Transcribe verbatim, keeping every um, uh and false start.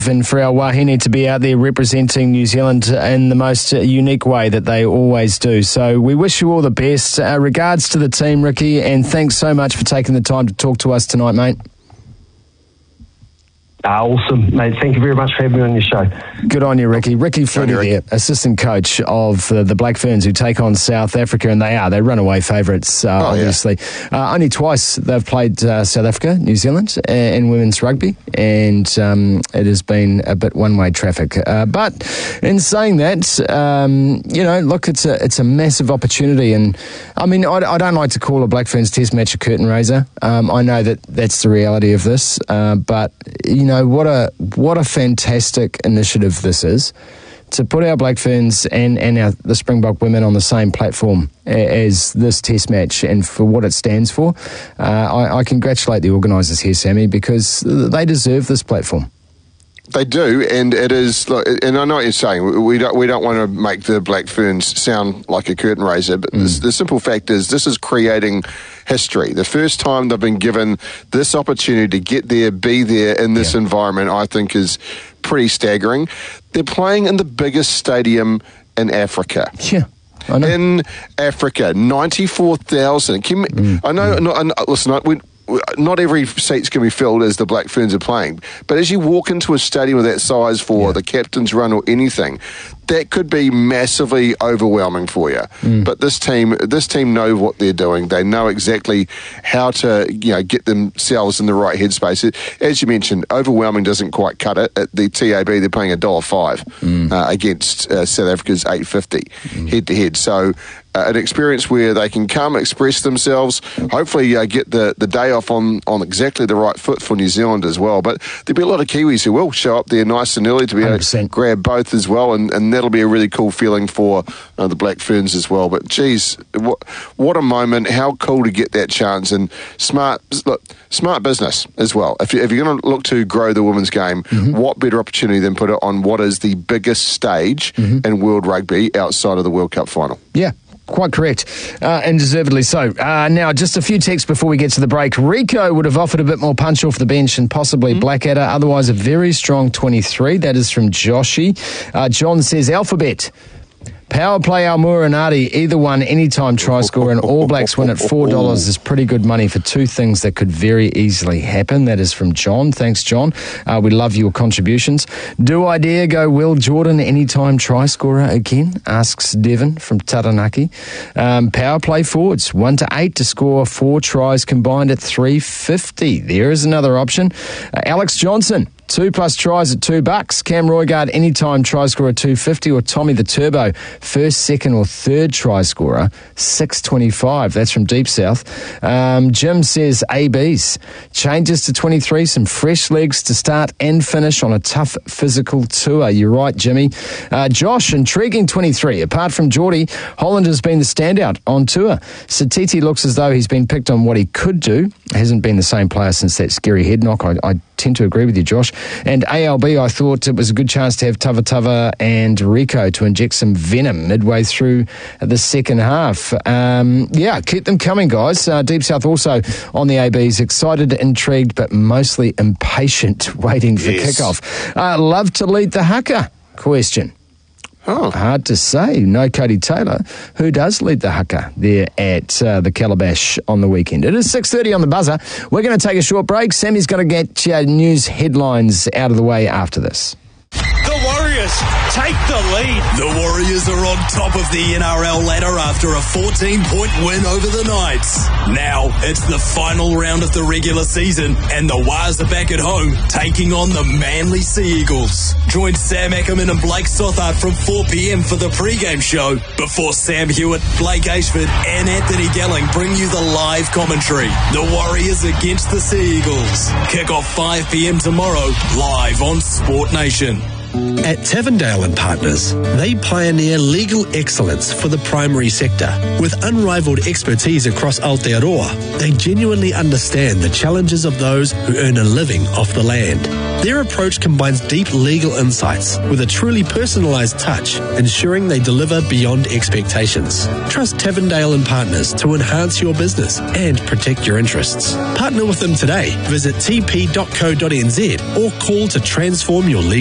And for our wahine to be out there representing New Zealand in the most unique way that they always do. So we wish you all the best. Uh, regards to the team, Ricky, and thanks so much for taking the time to talk to us tonight, mate. Ah, awesome, mate. Thank you very much for having me on your show. Good on you, Ricky. Ricky Fletcher there, assistant coach of uh, the Black Ferns, who take on South Africa, and they are. They're runaway favourites, uh, oh, obviously. Yeah. Uh, only twice they've played uh, South Africa, New Zealand, uh, in women's rugby, and um, it has been a bit one-way traffic. Uh, but in saying that, um, you know, look, it's a it's a massive opportunity, and I mean, I, I don't like to call a Black Ferns Test match a curtain raiser. Um, I know that that's the reality of this, uh, but you know. Know, what a what a fantastic initiative this is, to put our Black Ferns and, and our, the Springbok women on the same platform as this test match, and for what it stands for. Uh, I, I congratulate the organisers here, Sammy, because they deserve this platform. They do, and it is. And I know what you're saying. We don't. We don't want to make the Black Ferns sound like a curtain raiser, but mm. the, the simple fact is, this is creating history. The first time they've been given this opportunity to get there, be there in this yeah. environment, I think is pretty staggering. They're playing in the biggest stadium in Africa. Yeah. I know. In Africa, ninety-four thousand. Mm. I know. Mm. No, no, listen, I, we, not every seat's going to be filled as the Black Ferns are playing, but as you walk into a stadium of that size for yeah. the captain's run or anything, that could be massively overwhelming for you. Mm. But this team, this team know what they're doing. They know exactly how to, you know, get themselves in the right headspace. As you mentioned, overwhelming doesn't quite cut it. At the T A B, they're paying a dollar five mm. uh, against uh, South Africa's eight fifty mm. head to head. So. Uh, an experience where they can come, express themselves, hopefully uh, get the, the day off on, on exactly the right foot for New Zealand as well. But there'll be a lot of Kiwis who will show up there nice and early to be able to grab both as well, and, and that'll be a really cool feeling for uh, the Black Ferns as well. But geez, what, what a moment, how cool to get that chance, and smart look, smart business as well. If, you, if you're going to look to grow the women's game, mm-hmm. what better opportunity than put it on what is the biggest stage mm-hmm. in world rugby outside of the World Cup final? Yeah. Quite correct, uh, and deservedly so. Uh, now, just a few texts before we get to the break. Rico would have offered a bit more punch off the bench and possibly mm-hmm. Blackadder, otherwise a very strong twenty-three. That is from Joshy. Uh, John says, Alphabet. Power play Almura and Artie, either one, anytime try score, and All Blacks win at four dollars is pretty good money for two things that could very easily happen. That is from John. Thanks, John. Uh, we love your contributions. Do I dare go Will Jordan anytime try scorer again? Asks Devon from Taranaki. Um, power play forwards, one to eight to score four tries combined at three fifty. There is another option. Uh, Alex Johnson. Two plus tries at two bucks. Cam Roigard, anytime try scorer at two fifty, or Tommy the Turbo, first, second, or third try scorer, six twenty-five. That's from Deep South. Um, Jim says A Bs. Changes to twenty-three, some fresh legs to start and finish on a tough physical tour. You're right, Jimmy. Uh, Josh, intriguing twenty-three. Apart from Geordie, Holland has been the standout on tour. Satiti looks as though he's been picked on what he could do. Hasn't been the same player since that scary head knock. I, I tend to agree with you, Josh. And A L B, I thought it was a good chance to have Tava Tava and Rico to inject some venom midway through the second half. Um, yeah, keep them coming, guys. Uh, Deep South also on the A Bs, excited, intrigued, but mostly impatient, waiting for yes. kickoff. Uh, love to lead the haka? Question. Oh. Hard to say. No Cody Taylor, who does lead the haka there at uh, the Calabash on the weekend. It is six thirty on the buzzer. We're going to take a short break. Sammy's going to get uh, news headlines out of the way after this. The Warriors take the lead. The Warriors are on top of the N R L ladder after a fourteen-point win over the Knights. Now it's the final round of the regular season, and the Wars are back at home taking on the Manly Sea Eagles. Join Sam Ackerman and Blake Sothart from four p.m. for the pre-game show before Sam Hewitt, Blake Ashford and Anthony Gelling bring you the live commentary. The Warriors against the Sea Eagles. Kick off five p.m. tomorrow, live on Sport Nation. At Tavendale and Partners, they pioneer legal excellence for the primary sector. With unrivaled expertise across Aotearoa, they genuinely understand the challenges of those who earn a living off the land. Their approach combines deep legal insights with a truly personalised touch, ensuring they deliver beyond expectations. Trust Tavendale and Partners to enhance your business and protect your interests. Partner with them today. Visit t p dot co dot n z or call to transform your legal